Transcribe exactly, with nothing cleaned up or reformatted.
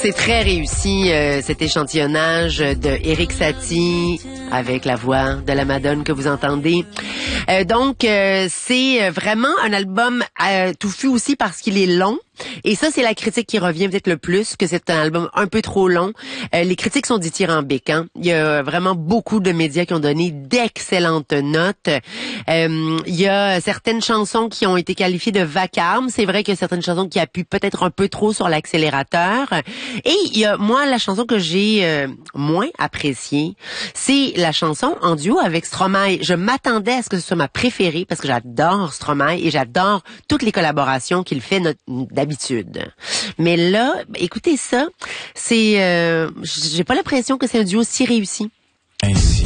C'est très réussi, euh, cet échantillonnage de Erik Satie avec la voix de la Madone que vous entendez. Euh, donc, euh, c'est vraiment un album euh, touffu aussi parce qu'il est long. Et ça, c'est la critique qui revient peut-être le plus, que c'est un album un peu trop long. Euh, les critiques sont dithyrambiques. Hein? Il y a vraiment beaucoup de médias qui ont donné d'excellentes notes. Euh, il y a certaines chansons qui ont été qualifiées de vacarmes. C'est vrai qu'il y a certaines chansons qui appuient peut-être un peu trop sur l'accélérateur. Et il y a, moi, la chanson que j'ai euh, moins appréciée, c'est la chanson en duo avec Stromae. Je m'attendais à ce que ce soit ma préférée parce que j'adore Stromae et j'adore toutes les collaborations qu'il fait no- d'habitude. Mais là, écoutez ça, c'est, euh, j'ai pas l'impression que c'est un duo si réussi. Ainsi.